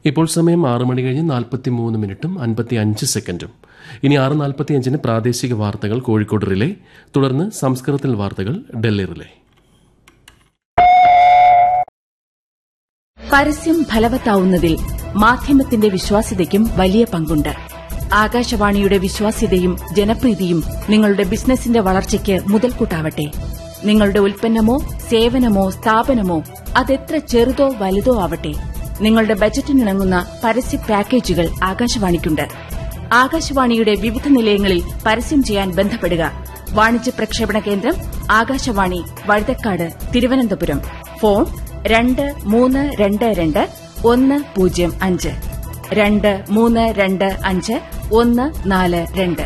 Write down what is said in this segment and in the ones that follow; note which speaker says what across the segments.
Speaker 1: ഇപ്പോൾ സമയം 6 മണി കഴിഞ്ഞ് 43 മിനിറ്റും 55 സെക്കൻഡും. ഇനി 6:45 പ്രാദേശിക വാർത്തകൾ കോഴിക്കോട് റിലേ, തുടർന്ന് സംസ്കൃതത്തിൽ വാർത്തകൾ ഡൽഹി റിലേ.
Speaker 2: പരസ്യം ഫലവത്താവുന്നതിൽ മാധ്യമത്തിന്റെ വിശ്വാസ്യതയ്ക്കും വലിയ പങ്കുണ്ട്. ആകാശവാണിയുടെ വിശ്വാസ്യതയും ജനപ്രീതിയും നിങ്ങളുടെ ബിസിനസിന്റെ വളർച്ചയ്ക്ക് മുതൽക്കൂട്ടാവട്ടെ. നിങ്ങളുടെ ഉൽപ്പന്നമോ സേവനമോ സ്ഥാപനമോ അതെത്ര ചെറുതോ വലുതോ ആവട്ടെ, നിങ്ങളുടെ ബജറ്റിനിണങ്ങുന്ന പരസ്യ പാക്കേജുകൾ ആകാശവാണിക്കുണ്ട്. ആകാശവാണിയുടെ വിവിധ നിലയങ്ങളിൽ പരസ്യം ചെയ്യാൻ ബന്ധപ്പെടുക. വാണിജ്യ പ്രക്ഷേപണ കേന്ദ്രം Akashvani, Vazhuthacaud, Thiruvananthapuram. Phone 2322 105 2325 142.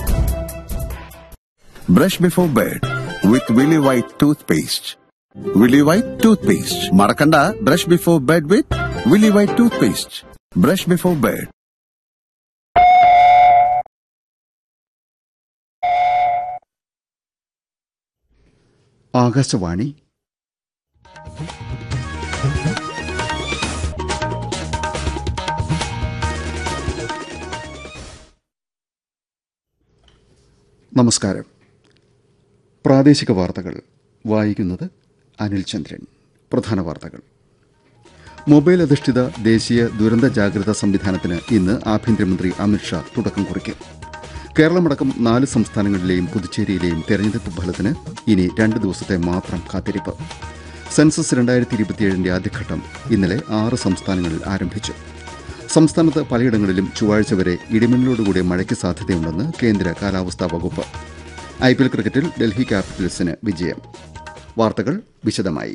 Speaker 3: Brush before bed with Willy White toothpaste. Willy White toothpaste. Marakanda, brush before bed with Willy White toothpaste. Brush before bed.
Speaker 4: Akashvani. നമസ്കാരം. പ്രാദേശിക വാർത്തകൾ വായിക്കുന്നത് അനിൽ ചന്ദ്രൻ. പ്രധാന വാർത്തകൾ. മൊബൈൽ അധിഷ്ഠിത ദേശീയ ദുരന്ത ജാഗ്രതാ സംവിധാനത്തിന് ഇന്ന് ആഭ്യന്തരമന്ത്രി അമിത്ഷാ തുടക്കം കുറിക്കും. കേരളമടക്കം 4 സംസ്ഥാനങ്ങളിലെയും പുതുച്ചേരിയിലെയും തെരഞ്ഞെടുപ്പ് ഫലത്തിന് ഇനി 2 ദിവസത്തെ മാത്രം കാത്തിരിപ്പ്. സെൻസസ് 2027ന്റെ ആദ്യഘട്ടം ഇന്നലെ 6 സംസ്ഥാനങ്ങളിൽ ആരംഭിച്ചു. സംസ്ഥാനത്ത് പലയിടങ്ങളിലും ചൊവ്വാഴ്ച വരെ ഇടിമിന്നലോടുകൂടിയ മഴയ്ക്ക് സാധ്യതയുണ്ടെന്ന് കേന്ദ്ര കാലാവസ്ഥാ വകുപ്പ്. IPL ക്രിക്കറ്റിൽ ഡൽഹി ക്യാപിറ്റൽസിന് വിജയം. വാർത്തകൾ വിശദമായി.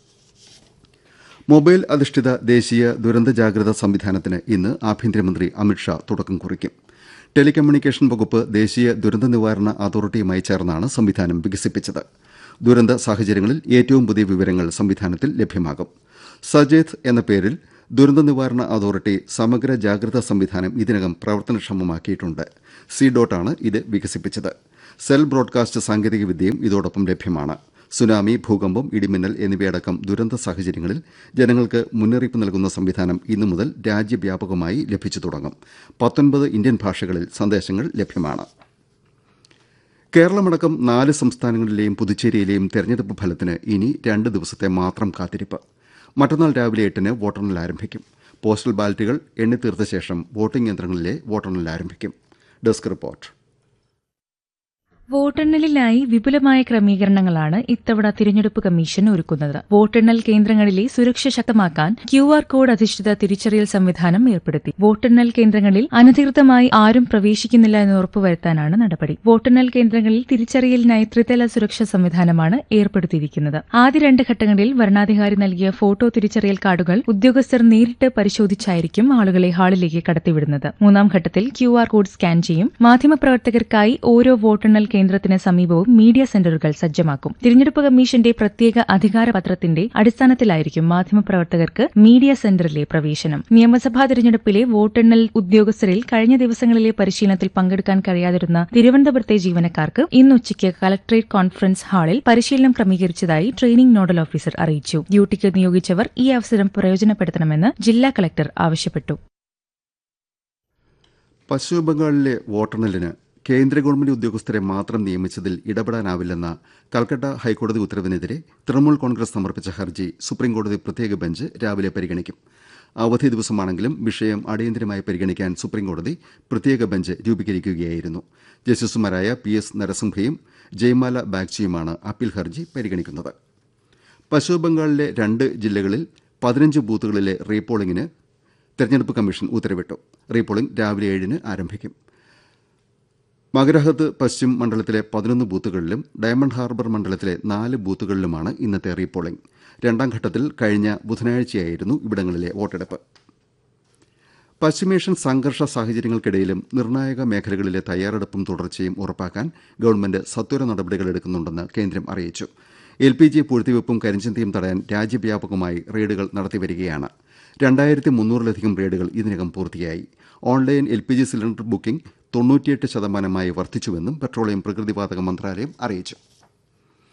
Speaker 4: മൊബൈൽ അധിഷ്ഠിത ദേശീയ ദുരന്ത ജാഗ്രതാ സംവിധാനത്തിന് ഇന്ന് ആഭ്യന്തരമന്ത്രി അമിത്ഷാ തുടക്കം കുറിക്കും. ടെലികമ്മ്യൂണിക്കേഷൻ വകുപ്പ് ദേശീയ ദുരന്ത നിവാരണ അതോറിറ്റിയുമായി ചേർന്നാണ് സംവിധാനം വികസിപ്പിച്ചത്. ദുരന്ത സാഹചര്യങ്ങളിൽ ഏറ്റവും പുതിയ വിവരങ്ങൾ സംവിധാനത്തിൽ ലഭ്യമാകും. സജേത് എന്ന പേരിൽ ദുരന്ത നിവാരണ അതോറിറ്റി സമഗ്ര ജാഗ്രതാ സംവിധാനം ഇതിനകം പ്രവർത്തനക്ഷമമാക്കിയിട്ടുണ്ട്. ആണ് ഇത് വികസിപ്പിച്ചത്. സെൽ ബ്രോഡ്കാസ്റ്റ് സാങ്കേതികവിദ്യയും ഇതോടൊപ്പം ലഭ്യമാണ്. സുനാമി, ഭൂകമ്പം, ഇടിമിന്നൽ എന്നിവയടക്കം ദുരന്ത സാഹചര്യങ്ങളിൽ ജനങ്ങൾക്ക് മുന്നറിയിപ്പ് നൽകുന്ന സംവിധാനം ഇന്നു മുതൽ രാജ്യവ്യാപകമായി ലഭിച്ചു തുടങ്ങും. 19 ഇന്ത്യൻ ഭാഷകളിൽ സന്ദേശങ്ങൾ ലഭ്യമാണ്. കേരളമടക്കം 4 സംസ്ഥാനങ്ങളിലെയും പുതുച്ചേരിയിലെയും തെരഞ്ഞെടുപ്പ് ഫലത്തിന് ഇനി 2 ദിവസത്തെ മാത്രം കാത്തിരിപ്പ്. മറ്റന്നാൾ രാവിലെ 8-ന് വോട്ടെണ്ണൽ ആരംഭിക്കും. പോസ്റ്റൽ ബാലറ്റുകൾ എണ്ണിത്തീർത്ത ശേഷം വോട്ടിംഗ് യന്ത്രങ്ങളിലെ വോട്ടെണ്ണൽ ആരംഭിക്കും. Desk report.
Speaker 5: വോട്ടെണ്ണലിനായി വിപുലമായ ക്രമീകരണങ്ങളാണ് ഇത്തവണ തിരഞ്ഞെടുപ്പ് കമ്മീഷൻ ഒരുക്കുന്നത്. വോട്ടെണ്ണൽ കേന്ദ്രങ്ങളിലെ സുരക്ഷ ശക്തമാക്കാൻ QR കോഡ് അധിഷ്ഠിത തിരിച്ചറിയൽ സംവിധാനം ഏർപ്പെടുത്തി. വോട്ടെണ്ണൽ കേന്ദ്രങ്ങളിൽ അനധികൃതമായി ആരും പ്രവേശിക്കുന്നില്ല എന്ന് ഉറപ്പുവരുത്താനാണ് നടപടി. വോട്ടെണ്ണൽ കേന്ദ്രങ്ങളിൽ തിരിച്ചറിയലിനായി ത്രിതല സുരക്ഷാ സംവിധാനമാണ് ഏർപ്പെടുത്തിയിരിക്കുന്നത്. ആദ്യ 2 ഘട്ടങ്ങളിൽ വരണാധികാരി നൽകിയ ഫോട്ടോ തിരിച്ചറിയൽ കാർഡുകൾ ഉദ്യോഗസ്ഥർ നേരിട്ട് പരിശോധിച്ചായിരിക്കും ആളുകളെ ഹാളിലേക്ക് കടത്തിവിടുന്നത്. 3ാം ഘട്ടത്തിൽ QR കോഡ് സ്കാൻ ചെയ്യും. മാധ്യമപ്രവർത്തകർക്കായി ഓരോ വോട്ടെണ്ണൽ കേന്ദ്രത്തിന് സമീപവും മീഡിയ സെന്ററുകൾ സജ്ജമാക്കും. തിരഞ്ഞെടുപ്പ് കമ്മീഷന്റെ പ്രത്യേക അധികാരപത്രത്തിന്റെ അടിസ്ഥാനത്തിലായിരിക്കും മാധ്യമപ്രവർത്തകർക്ക് മീഡിയ സെന്ററിലെ പ്രവേശനം. നിയമസഭാ തിരഞ്ഞെടുപ്പിലെ വോട്ടെണ്ണൽ ഉദ്യോഗസ്ഥരിൽ കഴിഞ്ഞ ദിവസങ്ങളിലെ പരിശീലനത്തിൽ പങ്കെടുക്കാൻ കഴിയാതിരുന്ന തിരുവനന്തപുരത്തെ ജീവനക്കാർക്ക് ഇന്ന് ഉച്ചയ്ക്ക് കലക്ടറേറ്റ് കോൺഫറൻസ് ഹാളിൽ പരിശീലനം ക്രമീകരിച്ചതായി ട്രെയിനിംഗ് നോഡൽ ഓഫീസർ അറിയിച്ചു. ഡ്യൂട്ടിക്ക് നിയോഗിച്ചവർ ഈ അവസരം പ്രയോജനപ്പെടുത്തണമെന്ന് ജില്ലാ കലക്ടർ ആവശ്യപ്പെട്ടു.
Speaker 4: പശ്ചിമബംഗാളിലെ വോട്ടെണ്ണലിന് കേന്ദ്ര ഗവൺമെന്റ് ഉദ്യോഗസ്ഥരെ മാത്രം നിയമിച്ചതിൽ ഇടപെടാനാവില്ലെന്ന കൽക്കട്ട ഹൈക്കോടതി ഉത്തരവിനെതിരെ തൃണമൂൽ കോൺഗ്രസ് സമർപ്പിച്ച ഹർജി സുപ്രീംകോടതി പ്രത്യേക ബെഞ്ച് രാവിലെ പരിഗണിക്കും. അവധി ദിവസമാണെങ്കിലും വിഷയം അടിയന്തരമായി പരിഗണിക്കാൻ സുപ്രീംകോടതി പ്രത്യേക ബെഞ്ച് രൂപീകരിക്കുകയായിരുന്നു. ജസ്റ്റിസുമാരായ PS നരസിംഹയും ജയ്മാല ബാഗ്ചിയുമാണ് അപ്പീൽ ഹർജി പരിഗണിക്കുന്നത്. പശ്ചിമബംഗാളിലെ 2 ജില്ലകളിൽ 15 ബൂത്തുകളിലെ റീപോളിംഗിന് തെരഞ്ഞെടുപ്പ് കമ്മീഷൻ ഉത്തരവിട്ടു. റീപോളിംഗ് രാവിലെ 7-ന് ആരംഭിക്കും. മഗരഹത്ത് പശ്ചിം മണ്ഡലത്തിലെ 11 ബൂത്തുകളിലും ഡയമണ്ട് ഹാർബർ മണ്ഡലത്തിലെ 4 ബൂത്തുകളിലുമാണ് ഇന്നത്തെ റീപോളിംഗ്. 2ാം ഘട്ടത്തിൽ കഴിഞ്ഞ ബുധനാഴ്ചയായിരുന്നു ഇവിടങ്ങളിലെ വോട്ടെടുപ്പ്. പശ്ചിമേഷ്യൻ സംഘർഷ സാഹചര്യങ്ങൾക്കിടയിലും നിർണായക മേഖലകളിലെ തയ്യാറെടുപ്പും തുടർച്ചയും ഉറപ്പാക്കാൻ ഗവൺമെന്റ് സത്വര നടപടികളെടുക്കുന്നുണ്ടെന്ന് കേന്ദ്രം അറിയിച്ചു. LPG പൂഴ്ത്തിവെപ്പും കരിഞ്ചന്തയും തടയാൻ രാജ്യവ്യാപകമായി റെയ്ഡുകൾ നടത്തിവരികയാണ്. 2300-ലധികം റെയ്ഡുകൾ ഇതിനകം പൂർത്തിയായി. Online LPG cylinder booking 98% വർദ്ധിച്ചുവെന്നും petroleum പ്രകൃതിവാതക മന്ത്രാലയം അറിയിച്ചു.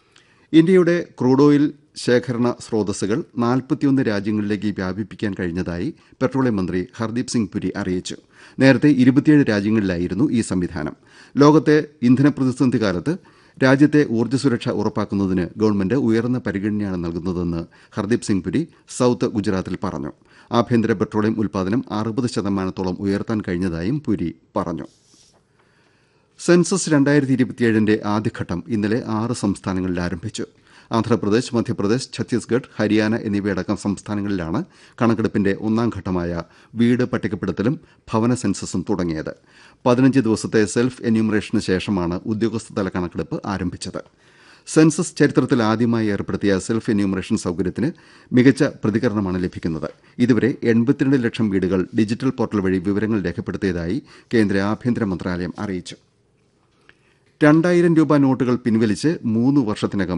Speaker 4: ഇന്ത്യയുടെ ക്രൂഡ് ഓയിൽ ശേഖരണ സ്രോതസ്സുകൾ 41 രാജ്യങ്ങളിലേക്ക് വ്യാപിപ്പിക്കാൻ കഴിഞ്ഞതായി പെട്രോളിയം മന്ത്രി ഹർദീപ് സിംഗ് പുരി അറിയിച്ചു. നേരത്തെ 27 രാജ്യങ്ങളിലായിരുന്നു ഈ സംവിധാനം. ലോകത്തെ ഇന്ധന പ്രതിസന്ധി കാലത്ത് രാജ്യത്തെ ഊർജ്ജ സുരക്ഷ ഉറപ്പാക്കുന്നതിന് ഗവൺമെന്റ് ഉയർന്ന പരിഗണനയാണ് നൽകുന്നതെന്ന് ഹർദീപ് സിംഗ് പുരി സൌത്ത് ഗുജറാത്തിൽ പറഞ്ഞു. ആഭ്യന്തര പെട്രോളിയം ഉൽപ്പാദനം 60% ഉയർത്താൻ കഴിഞ്ഞതായും പുരി പറഞ്ഞു. സെൻസസ് 2027 ആദ്യഘട്ടം ഇന്നലെ 6 സംസ്ഥാനങ്ങളിൽ ആരംഭിച്ചു. ആന്ധ്രാപ്രദേശ്, മധ്യപ്രദേശ്, ഛത്തീസ്ഗഡ്, ഹരിയാന എന്നിവയടക്കം സംസ്ഥാനങ്ങളിലാണ് കണക്കെടുപ്പിന്റെ ഒന്നാം ഘട്ടമായ വീട് പട്ടികപ്പെടുത്തലും ഭവന സെൻസസും തുടങ്ങിയത്. 15 ദിവസത്തെ സെൽഫ് എന്യൂമറേഷന് ശേഷമാണ് ഉദ്യോഗസ്ഥതല കണക്കെടുപ്പ് ആരംഭിച്ചത്. സെൻസസ് ചരിത്രത്തിൽ ആദ്യമായി ഏർപ്പെടുത്തിയ സെൽഫ് എന്യൂമറേഷൻ സൌകര്യത്തിന് മികച്ച പ്രതികരണമാണ് ലഭിക്കുന്നത്. ഇതുവരെ 82 ലക്ഷം വീടുകൾ ഡിജിറ്റൽ പോർട്ടൽ വഴി വിവരങ്ങൾ രേഖപ്പെടുത്തിയതായി കേന്ദ്ര ആഭ്യന്തര മന്ത്രാലയം അറിയിച്ചു. 2000 രൂപ നോട്ടുകൾ പിൻവലിച്ച് 3 വർഷത്തിനകം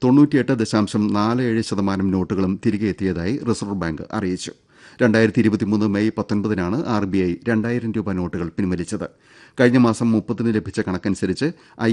Speaker 4: 98.47% നോട്ടുകളും തിരികെ എത്തിയതായി റിസർവ് ബാങ്ക് അറിയിച്ചു. 2023 മെയ് 19 RBI 2000 രൂപ നോട്ടുകൾ പിൻവലിച്ചത്. കഴിഞ്ഞ മാസം 30 ലഭിച്ച കണക്കനുസരിച്ച്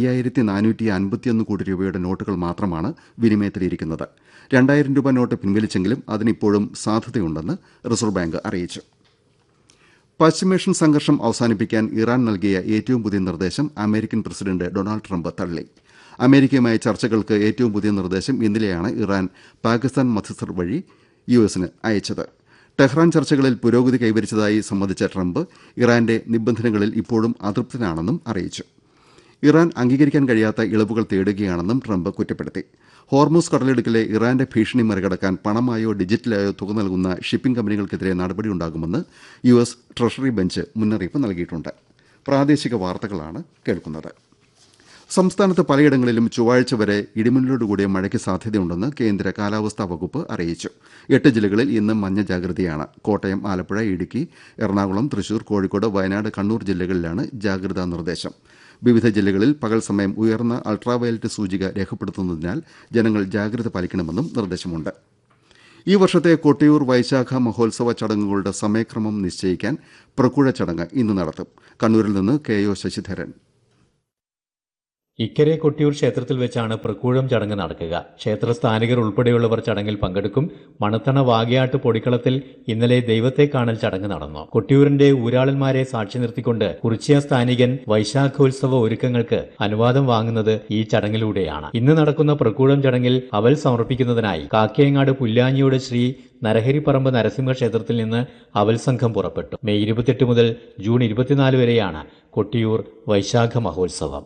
Speaker 4: 5451 കോടി രൂപയുടെ നോട്ടുകൾ മാത്രമാണ് വിനിമയത്തിലിരിക്കുന്നത്. 2000 രൂപ നോട്ട് പിൻവലിച്ചെങ്കിലും അതിനിപ്പോഴും സാധ്യതയുണ്ടെന്ന് റിസർവ് ബാങ്ക് അറിയിച്ചു. പശ്ചിമേഷ്യൻ സംഘർഷം അവസാനിപ്പിക്കാൻ ഇറാൻ നൽകിയ ഏറ്റവും പുതിയ നിർദ്ദേശം അമേരിക്കൻ പ്രസിഡന്റ് ഡൊണാൾഡ് ട്രംപ് തള്ളി. അമേരിക്കയുമായി ചർച്ചകൾക്ക് ഏറ്റവും പുതിയ നിർദ്ദേശം ഇന്നലെയാണ് ഇറാൻ പാകിസ്ഥാൻ മധ്യസ്ഥർ വഴി യുഎസിന് അയച്ചത്. ടെഹ്റാൻ ചർച്ചകളിൽ പുരോഗതി കൈവരിച്ചതായി സമ്മതിച്ച ട്രംപ് ഇറാന്റെ നിബന്ധനകളിൽ ഇപ്പോഴും അതൃപ്തനാണെന്നും അറിയിച്ചു. ഇറാൻ അംഗീകരിക്കാൻ കഴിയാത്ത ഇളവുകൾ തേടുകയാണെന്നും ട്രംപ് കുറ്റപ്പെടുത്തി. ഹോർമൂസ് കടലിടുക്കിലെ ഇറാന്റെ ഭീഷണി മറികടക്കാൻ പണമായോ ഡിജിറ്റലായോ തുക നൽകുന്ന ഷിപ്പിംഗ് കമ്പനികൾക്കെതിരെ നടപടിയുണ്ടാകുമെന്ന് യുഎസ് ട്രഷറി ബെഞ്ച് മുന്നറിയിപ്പ് നൽകിയിട്ടുണ്ട്. പ്രാദേശിക വാർത്തകളാണ് കേൾക്കുന്നത്. സംസ്ഥാനത്ത് പലയിടങ്ങളിലും ചൊവ്വാഴ്ച വരെ ഇടിമിന്നലോടുകൂടിയ മഴയ്ക്ക് സാധ്യതയുണ്ടെന്ന് കേന്ദ്ര കാലാവസ്ഥാ വകുപ്പ് അറിയിച്ചു. 8 ജില്ലകളിൽ ഇന്ന് മഞ്ഞ ജാഗ്രതയാണ്. കോട്ടയം, ആലപ്പുഴ, ഇടുക്കി, എറണാകുളം, തൃശൂർ, കോഴിക്കോട്, വയനാട്, കണ്ണൂർ ജില്ലകളിലാണ് ജാഗ്രതാ നിർദ്ദേശം. വിവിധ ജില്ലകളിൽ പകൽ സമയം ഉയർന്ന അൾട്രാവയലറ്റ് സൂചിക രേഖപ്പെടുത്തുന്നതിനാൽ ജനങ്ങൾ ജാഗ്രത പാലിക്കണമെന്നും നിർദ്ദേശമുണ്ട്. ഈ വർഷത്തെ കൊട്ടിയൂർ വൈശാഖ മഹോത്സവ ചടങ്ങുകളുടെ സമയക്രമം നിശ്ചയിക്കാൻ പ്രക്കുഴ ചടങ്ങ് ഇന്ന് നടത്തും. കണ്ണൂരിൽ നിന്ന് KO ശശിധരൻ.
Speaker 6: ഇക്കരെ കൊട്ടിയൂർ ക്ഷേത്രത്തിൽ വെച്ചാണ് പ്രക്കൂഴം ചടങ്ങ് നടക്കുക. ക്ഷേത്ര സ്ഥാനികർ ഉൾപ്പെടെയുള്ളവർ ചടങ്ങിൽ പങ്കെടുക്കും. മണത്തണ വാകയാട്ട് പൊടിക്കളത്തിൽ ഇന്നലെ ദൈവത്തെ കാണൽ ചടങ്ങ് നടന്നു. കൊട്ടിയൂരിന്റെ ഊരാളന്മാരെ സാക്ഷി നിർത്തിക്കൊണ്ട് കുറിച്യ സ്ഥാനികൻ വൈശാഖോത്സവ ഒരുക്കങ്ങൾക്ക് അനുവാദം വാങ്ങുന്നത് ഈ ചടങ്ങിലൂടെയാണ്. ഇന്ന് നടക്കുന്ന പ്രക്കൂഴം ചടങ്ങിൽ അവൽ സമർപ്പിക്കുന്നതിനായി കാക്കയങ്ങാട് പുല്ലാഞ്ഞിയോട് ശ്രീ നരഹരിപ്പറമ്പ് നരസിംഹ ക്ഷേത്രത്തിൽ നിന്ന് അവൽ സംഘം പുറപ്പെട്ടു. മെയ് 28 മുതൽ ജൂൺ 24 വരെയാണ് കൊട്ടിയൂർ വൈശാഖ മഹോത്സവം.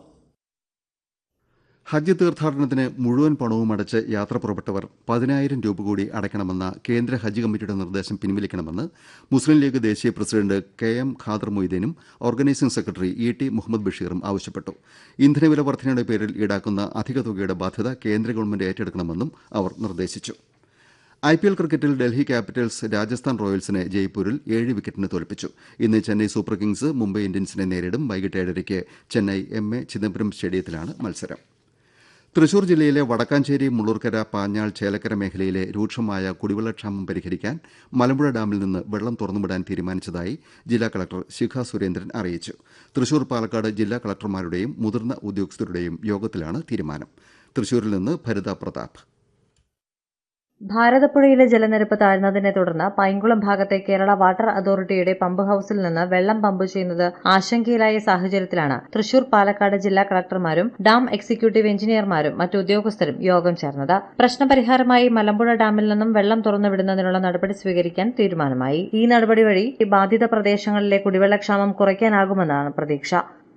Speaker 4: ഹജ്ജ് തീർത്ഥാടനത്തിന് മുഴുവൻ പണവും അടച്ച് യാത്ര പുറപ്പെട്ടവർ 10,000 രൂപ കൂടി അടയ്ക്കണമെന്ന കേന്ദ്ര ഹജ്ജ് കമ്മിറ്റിയുടെ നിർദ്ദേശം പിൻവലിക്കണമെന്ന് മുസ്ലിം ലീഗ് ദേശീയ president KM Khader മൊയ്തീനും organising secretary ET Muhammad ബഷീറും ആവശ്യപ്പെട്ടു. ഇന്ധനവില വർധനയുടെ പേരിൽ ഈടാക്കുന്ന അധിക തുകയുടെ ബാധ്യത കേന്ദ്ര ഗവൺമെന്റ് ഏറ്റെടുക്കണമെന്നും അവർ നിർദ്ദേശിച്ചു. IPL ക്രിക്കറ്റിൽ ഡൽഹി ക്യാപിറ്റൽസ് രാജസ്ഥാൻ റോയൽസിനെ ജയ്പൂരിൽ 7 വിക്കറ്റിന് തോൽപ്പിച്ചു. ഇന്ന് ചെന്നൈ സൂപ്പർ കിങ്സ് മുംബൈ ഇന്ത്യൻസിനെ നേരിടും. വൈകിട്ട് 7:30 ചെന്നൈ MA ചിദംബരം സ്റ്റേഡിയത്തിലാണ് മത്സരം. തൃശൂർ ജില്ലയിലെ വടക്കാഞ്ചേരി, മുള്ളൂർക്കര, പാഞ്ഞാൾ, ചേലക്കര മേഖലയിലെ രൂക്ഷമായ കുടിവെള്ളക്ഷാമം പരിഹരിക്കാൻ മലമ്പുഴ ഡാമിൽ നിന്ന് വെള്ളം തുറന്നുവിടാൻ തീരുമാനിച്ചതായി ജില്ലാ കളക്ടർ ശിഖ സുരേന്ദ്രൻ അറിയിച്ചു. തൃശൂർ, പാലക്കാട് ജില്ലാ കളക്ടർമാരുടെയും മുതിർന്ന ഉദ്യോഗസ്ഥരുടെയും യോഗത്തിലാണ് തീരുമാനം. തൃശൂരിൽ നിന്ന് ഭരിത പ്രതാപ്.
Speaker 7: ഭാരതപ്പുഴയിലെ ജലനിരപ്പ് താഴ്ന്നതിനെ തുടർന്ന് പൈങ്കുളം ഭാഗത്തെ കേരള വാട്ടർ അതോറിറ്റിയുടെ പമ്പ് ഹൌസിൽ നിന്ന് വെള്ളം പമ്പ് ചെയ്യുന്നത് ആശങ്കയിലായ സാഹചര്യത്തിലാണ് തൃശൂർ, പാലക്കാട് ജില്ലാ കളക്ടർമാരും ഡാം എക്സിക്യൂട്ടീവ് എഞ്ചിനീയർമാരും മറ്റു ഉദ്യോഗസ്ഥരും യോഗം ചേർന്നത്. പ്രശ്നപരിഹാരമായി മലമ്പുഴ ഡാമിൽ നിന്നും വെള്ളം തുറന്നുവിടുന്നതിനുള്ള നടപടി സ്വീകരിക്കാൻ തീരുമാനമായി. ഈ നടപടി വഴി ബാധിത പ്രദേശങ്ങളിലെ കുടിവെള്ളക്ഷാമം കുറയ്ക്കാനാകുമെന്നാണ് പ്രതീക്ഷ.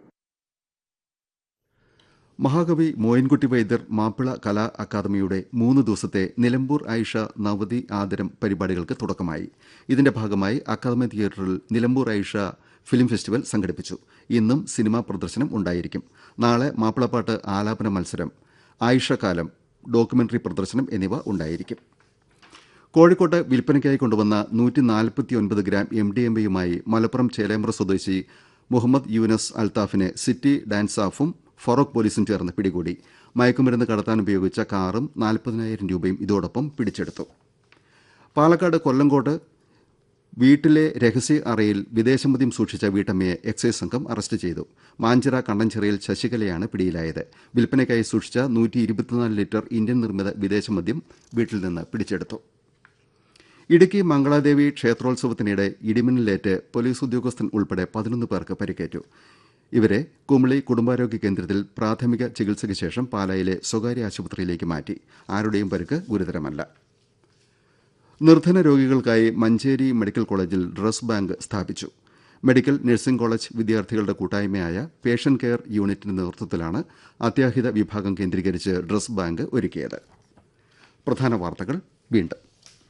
Speaker 4: മഹാകവി മോയിൻകുട്ടി വൈദ്യർ മാപ്പിള കലാ അക്കാദമിയുടെ 3 ദിവസത്തെ നിലമ്പൂർ ആയിഷ നവതി ആദരം പരിപാടികൾക്ക് തുടക്കമായി. ഇതിന്റെ ഭാഗമായി അക്കാദമി തിയേറ്ററിൽ നിലമ്പൂർ ആയിഷ ഫിലിം ഫെസ്റ്റിവൽ സംഘടിപ്പിച്ചു. ഇന്നും സിനിമാ പ്രദർശനം ഉണ്ടായിരിക്കും. നാളെ മാപ്പിളപ്പാട്ട് ആലാപന മത്സരം, ആയിഷ കാലം, ഡോക്യുമെന്ററി പ്രദർശനം എന്നിവ ഉണ്ടായിരിക്കും. കോഴിക്കോട്ട് വിൽപ്പനയ്ക്കായി കൊണ്ടുവന്ന 149 ഗ്രാം MDMA-യുമായി മലപ്പുറം ചേലേമ്പ്ര സ്വദേശി മുഹമ്മദ് യൂനസ് അൽത്താഫിനെ സിറ്റി ഡാൻസ് ഓഫും ഫറോക്ക് പോലീസും ചേർന്ന് പിടികൂടി. മയക്കുമരുന്ന് കടത്താൻ ഉപയോഗിച്ച കാറും 40,000 രൂപയും ഇതോടൊപ്പം പിടിച്ചെടുത്തു. പാലക്കാട് കൊല്ലങ്കോട്ട് വീട്ടിലെ രഹസ്യ അറയിൽ വിദേശമദ്യം സൂക്ഷിച്ച വീട്ടമ്മയെ എക്സൈസ് സംഘം അറസ്റ്റ് ചെയ്തു. മാഞ്ചിറ കണ്ണഞ്ചിറയിൽ ശശികലയാണ് പിടിയിലായത്. വിൽപ്പനയ്ക്കായി സൂക്ഷിച്ച 124 ലിറ്റർ ഇന്ത്യൻ നിർമ്മിത വിദേശമദ്യം വീട്ടിൽ നിന്ന് പിടിച്ചെടുത്തു. ഇടുക്കി മംഗളാദേവി ക്ഷേത്രോത്സവത്തിനിടെ ഇടിമിന്നലേറ്റ് പോലീസ് ഉദ്യോഗസ്ഥൻ ഉൾപ്പെടെ 11 പേർക്ക് പരിക്കേറ്റു. ഇവരെ കുമളി കുടുംബാരോഗ്യ കേന്ദ്രത്തിൽ പ്രാഥമിക ചികിത്സയ്ക്ക് ശേഷം പാലായിലെ സ്വകാര്യ ആശുപത്രിയിലേക്ക് മാറ്റി. ആരുടെയും പരിക്ക് ഗുരുതരമല്ല. നിർധന രോഗികൾക്കായി മഞ്ചേരി മെഡിക്കൽ കോളേജിൽ ഡ്രസ് ബാങ്ക് സ്ഥാപിച്ചു. മെഡിക്കൽ നഴ്സിംഗ് കോളേജ് വിദ്യാർത്ഥികളുടെ കൂട്ടായ്മയായ പേഷ്യന്റ് കെയർ യൂണിറ്റിന്റെ നേതൃത്വത്തിലാണ് അത്യാഹിത വിഭാഗം കേന്ദ്രീകരിച്ച് ഡ്രസ് ബാങ്ക് ഒരുക്കിയത്. പ്രധാന വാർത്തകൾ വീണ്ടും.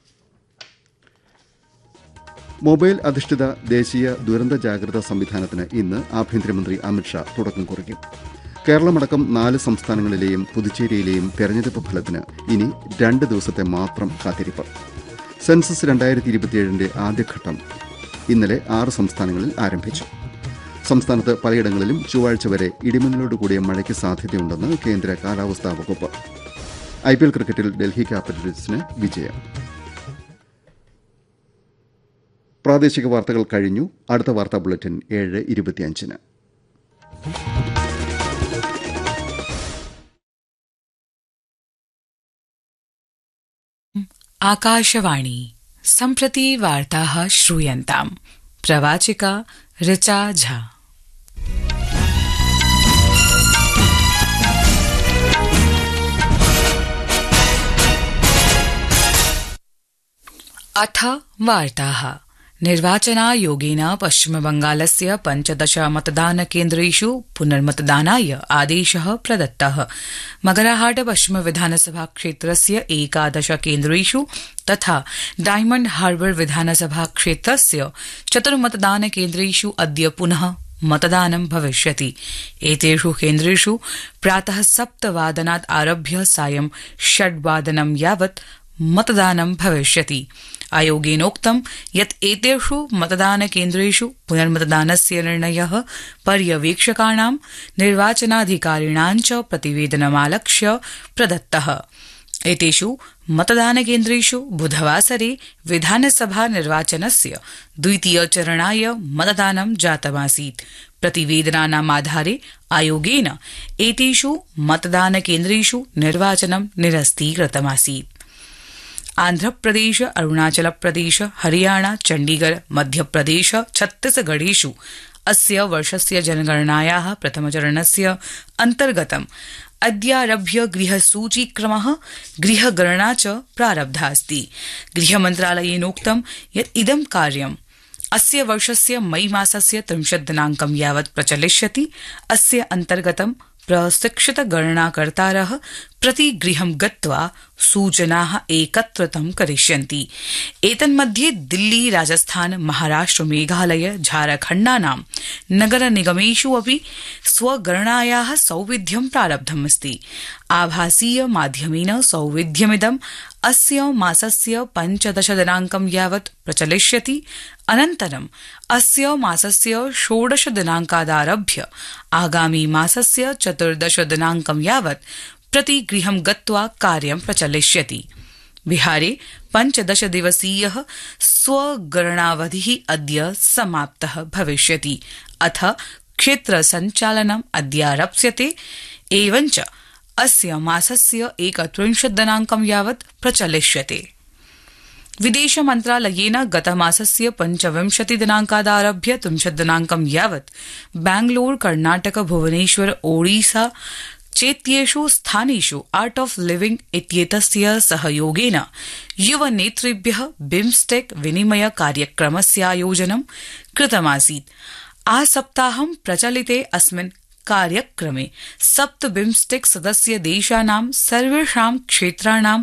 Speaker 4: മൊബൈൽ അധിഷ്ഠിത ദേശീയ ദുരന്ത ജാഗ്രതാ സംവിധാനത്തിന് ഇന്ന് ആഭ്യന്തരമന്ത്രി അമിത്ഷാ തുടക്കം കുറിക്കും. കേരളമടക്കം 4 സംസ്ഥാനങ്ങളിലെയും പുതുച്ചേരിയിലെയും തെരഞ്ഞെടുപ്പ് ഫലത്തിന് ഇനി 2 ദിവസത്തെ മാത്രം കാത്തിരിപ്പ്. സെൻസസ് 2027ന്റെ ആദ്യഘട്ടം ഇന്നലെ 6 സംസ്ഥാനങ്ങളിൽ ആരംഭിച്ചു. സംസ്ഥാനത്ത് പലയിടങ്ങളിലും ചൊവ്വാഴ്ച വരെ ഇടിമിന്നലോടുകൂടിയ മഴയ്ക്ക് സാധ്യതയുണ്ടെന്ന് കേന്ദ്ര കാലാവസ്ഥാ വകുപ്പ്. IPL ക്രിക്കറ്റിൽ ഡൽഹി ക്യാപിറ്റൽസിന് വിജയം. പ്രാദേശിക വാർത്തകൾ കഴിഞ്ഞു. അടുത്ത വാർത്താ ബുള്ളറ്റിൻ 7:25.
Speaker 8: आकाशवाणी सम्प्रति वार्ताः श्रूयन्ताम्. प्रवाचिका ऋचा झा. अथ वार्ताः. निर्वाचनायोगेन पश्चिमबंगालस्य 15 मतदानकेन्द्रेषु पुनर्मतदानाय आदेशः प्रदत्तः. मगराहाट पश्चिम विधानसभा क्षेत्रस्य 11 केन्द्रेषु तथा डायमंड हार्बर विधानसभा क्षेत्रस्य 4 मतदानकेन्द्रेषु अद्य पुनः मतदानं भविष्यति. एतेषु केन्द्रेषु प्रातः 7 वादनात् आरभ्य सायं 6 वादनं यावत् मतदानं भविष्यति. आयोगेनोक्तं यत् एतेषु मतदानकेन्द्रेषु पुनर्मतदानस्य निर्णयः पर्यवेक्षकाणां, निर्वाचनाधिकारिणां च प्रतिवेदनमालक्ष्य प्रदत्तः. एतेषु मतदानकेन्द्रेषु बुधवासरे विधानसभा निर्वाचनस्य द्वितीयचरणाय मतदानं जातमासीत्. प्रतिवेदनानामाधारे आयोगेन एतेषु मतदानकेन्द्रेषु निर्वाचनं निरस्तीकृतमासीत्. आन्ध्रप्रदेश, अरुणाचलप्रदेश, हरियाणा, चण्डीगढ़, मध्यप्रदेश, छत्तीसगढ़ेषु अस्य वर्षस्य जनगणनायाः प्रथमचरणस्य अन्तर्गतम् अद्यारभ्य गृहसूचीक्रमः, गृहगणना च प्रारब्धा अस्ति. गृहमन्त्रालयेनोक्तं यत् इदं कार्यम् अस्य वर्षस्य मई मासस्य 30 दिनाङ्कं यावत् प्रचलिष्यति. अस्य अन्तर्गतं प्रशिक्षित गणनाकर्तारः प्रतिगृहं गत्वा सूचनाः एकत्रितं करिष्यन्ति. एतन्मध्ये दिल्ली, राजस्थान, महाराष्ट्र, मेघालय, झारखण्डानां नगरनिगमेषु अपि स्वगणनायाः सौविध्यं प्रारब्धमस्ति. आभासीय माध्यमेन सौविध्यमिदं अस्य मासस्य 15 दिनाङ्कं यावत् प्रचलिष्यति. अनन्तरं अस्य मासस्य 16 दिनाङ्कादारभ्य आगामी मासस्य 14 दिनाङ्कं यावत् प्रतिगृहं गत्वा कार्यं प्रचलिष्यति. बिहारे 15 दिवसीयः स्वगणनावधिः अद्य समाप्तः भविष्यति. अथ क्षेत्रसञ्चालनम् अद्यारप्स्यते. एवञ्च अस्य मासस्य 31 दिनाङ्कं यावत् प्रचलिष्यते. विदेशमन्त्रालयेन गतमासस्य 25 दिनाङ्कादारभ्य 30 दिनाङ्कं यावत् बैंगलोर, कर्णाटक, भुवनेश्वर, ओडिशा चेत्येषु स्थानेषु आर्ट ऑफ लिविंग इत्येतस्य सहयोगेन युवनेतृभ्यः बिम्स्टेक विनिमय कार्यक्रमस्यायोजनं कृतमासीत्. आसप्ताहं प्रचलिते अस्मिन् कार्यक्रमे 7 बिम्स्टेक सदस्य देशानां सर्वेषां क्षेत्राणां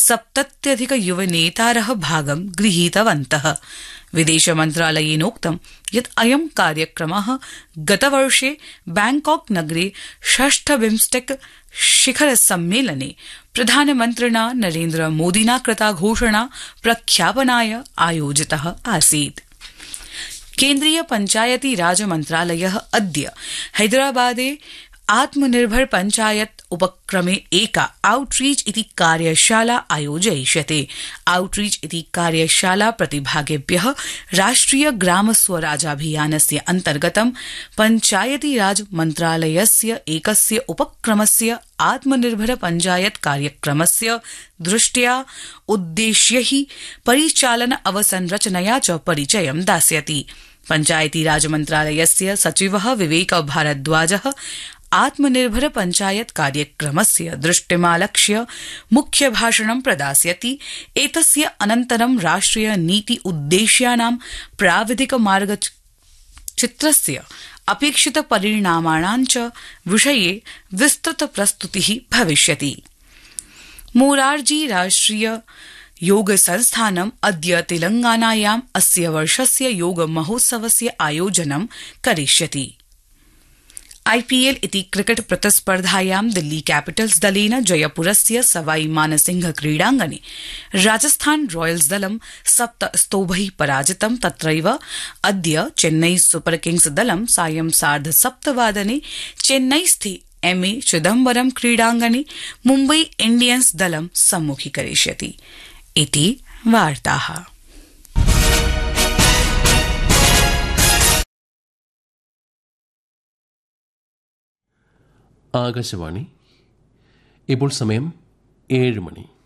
Speaker 8: 70+ युवनेतारः भागं गृहीतवन्तः. विदेशमन्त्रालयेनोक्तं यत् अयं कार्यक्रमः गतवर्षे बैंकॉक नगरे 6 बिम्स्टेक शिखर सम्मेलने प्रधानमन्त्रिणा नरेन्द्र मोदिना कृता घोषणा प्रख्यापनाय आयोजितः आसीत्. केन्द्रीय पञ्चायती राज मन्त्रालयः अद्य हैदराबादे आत्मनिर्भर पञ्चायत उपक्रमे एका आउटरीच इति कार्यशाला आयोजयिष्यते। आउटरीच इति कार्यशाला प्रतिभागिभ्यः राष्ट्रिय ग्राम स्वराजाभियानस्य अन्तर्गतं पञ्चायती राज मन्त्रालयस्य एकस्य उपक्रमस्य आत्मनिर्भर पञ्चायत कार्यक्रमस्य दृष्ट्या उद्देश्यैः परिचालन अवसंरचनया च परिचयं दास्यति। पञ्चायती राज मन्त्रालयस्य सचिवः विवेक भारद्वाजः आत्मनिर्भर पञ्चायत कार्यक्रमस्य दृष्टिमालक्ष्य मुख्य भाषणं प्रदास्यति। एतस्य अनन्तरं राष्ट्रिय नीति उद्देश्यानां प्राविधिक मार्गचित्रस्य अपेक्षित परिणामाणां च विषये विस्तृत प्रस्तुतिः भविष्यति। मोरारजी राष्ट्रिय योग संस्थानम् अद्य तेलंगानायाम् अस्य वर्षस्य योग महोत्सवस्य आयोजनं करिष्यति। आईपीएल इति क्रिकेट प्रतिस्पर्धायां दिल्ली कैपिटल्स दलेन जयपुरस्य सवाई मानसिंह क्रीडाङ्गणे राजस्थान रॉयल्स दलं 7 स्तोभैः पराजितं। तत्रैव अद्य चेन्नई सुपर किंग्स दलं सायं 7:30 चेन्नईस्थे एमए चिदम्बरम क्रीडाङ्गणे मुम्बई इंडियन्स दलं सम्मुखीकरिष्यति। इति वार्ताः।
Speaker 1: ആകാശവാണി. ഇപ്പോൾ സമയം 7 മണി.